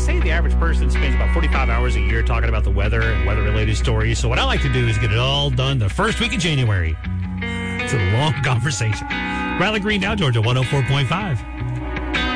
say the average person spends about 45 hours a year talking about the weather and weather-related stories. So what I like to do is get it all done the first week of January. It's a long conversation. Riley Green now, Georgia 104.5.